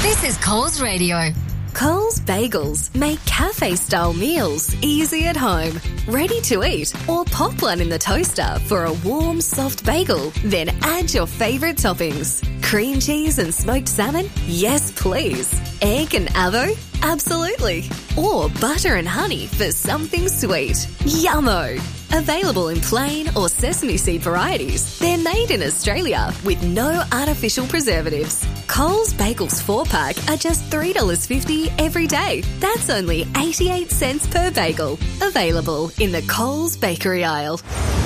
This is Coles Radio. Coles Bagels make cafe-style meals easy at home. Ready to eat or pop one in the toaster for a warm, soft bagel. Then add your favourite toppings. Cream cheese and smoked salmon? Yes, please. Egg and avo? Absolutely. Or butter and honey for something sweet. Yummo! Available in plain or sesame seed varieties. They're made in Australia with no artificial preservatives. Coles Bagels 4-pack are just $3.50 every day. That's only 88 cents per bagel. Available in the Coles bakery aisle.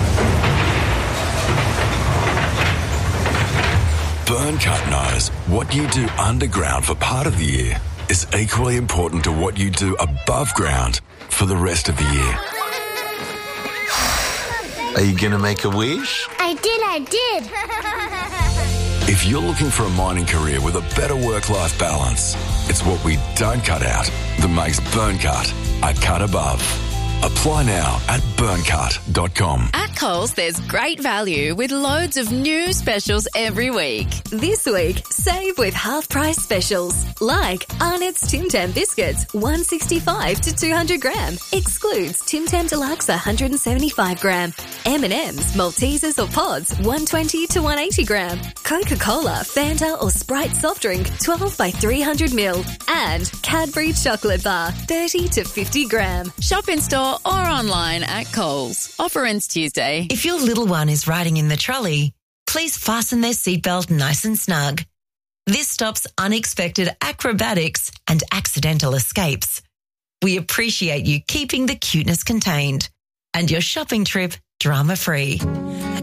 Burncut knows what you do underground for part of the year is equally important to what you do above ground for the rest of the year. Are you going to make a wish? I did. If you're looking for a mining career with a better work-life balance, it's what we don't cut out that makes Burncut a cut above. Apply now at burncut.com. At Coles, there's great value with loads of new specials every week. This week, save with half-price specials like Arnott's Tim Tam biscuits, $1.65 to 200 gram. Excludes Tim Tam Deluxe 175 gram. M&M's, Maltesers or Pods, 120 to 180 gram. Coca-Cola, Fanta or Sprite soft drink, 12 by 300 ml. And Cadbury chocolate bar, 30 to 50 gram. Shop in store or online at Coles. Offer ends Tuesday. If your little one is riding in the trolley, please fasten their seatbelt nice and snug. This stops unexpected acrobatics and accidental escapes. We appreciate you keeping the cuteness contained and your shopping trip drama-free.